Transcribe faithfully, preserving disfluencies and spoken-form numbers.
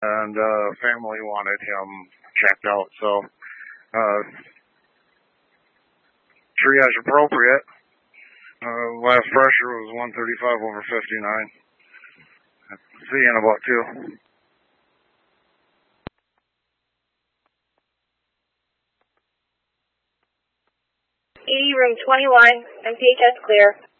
and uh, family wanted him checked out. So uh, triage appropriate. Uh, last pressure was one thirty-five over fifty-nine. See you in about two. E room twenty-one, M P H S clear.